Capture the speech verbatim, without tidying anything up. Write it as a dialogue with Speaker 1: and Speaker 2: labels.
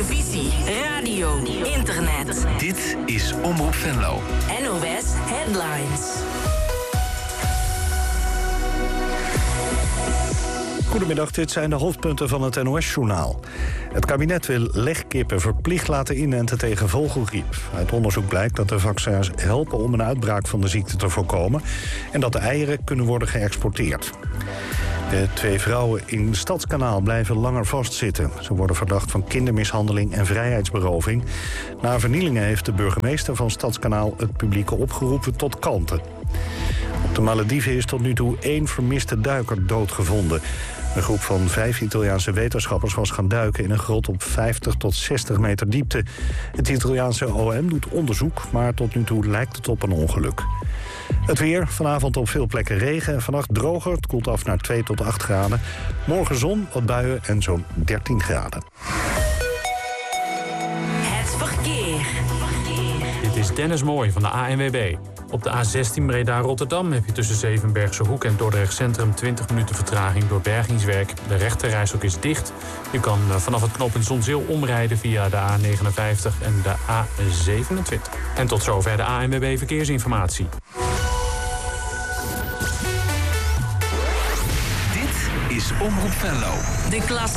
Speaker 1: televisie, radio, internet.
Speaker 2: Dit is Omroep Venlo.
Speaker 1: N O S Headlines.
Speaker 3: Goedemiddag, dit zijn de hoofdpunten van het N O S-journaal. Het kabinet wil legkippen verplicht laten inenten tegen vogelgriep. Uit onderzoek blijkt dat de vaccins helpen om een uitbraak van de ziekte te voorkomen en dat de eieren kunnen worden geëxporteerd. De twee vrouwen in Stadskanaal blijven langer vastzitten. Ze worden verdacht van kindermishandeling en vrijheidsberoving. Na vernielingen heeft de burgemeester van Stadskanaal het publiek opgeroepen tot kalmte. Op de Malediven is tot nu toe één vermiste duiker doodgevonden. Een groep van vijf Italiaanse wetenschappers was gaan duiken in een grot op vijftig tot zestig meter diepte. Het Italiaanse O M doet onderzoek, maar tot nu toe lijkt het op een ongeluk. Het weer, vanavond op veel plekken regen en vannacht droger. Het koelt af naar twee tot acht graden. Morgen zon, wat buien en zo'n dertien graden.
Speaker 1: Het verkeer.
Speaker 4: Dit is Dennis Mooij van de A N W B. Op de A zestien Breda-Rotterdam heb je tussen Zevenbergse Hoek en Dordrecht Centrum twintig minuten vertraging door bergingswerk. De rechterrijstrook is dicht. Je kan vanaf het knooppunt Zonzeel omrijden via de A negenenvijftig en de A zevenentwintig. En tot zover de A N W B Verkeersinformatie.
Speaker 2: Dit is Omroep Venlo.
Speaker 1: De klas.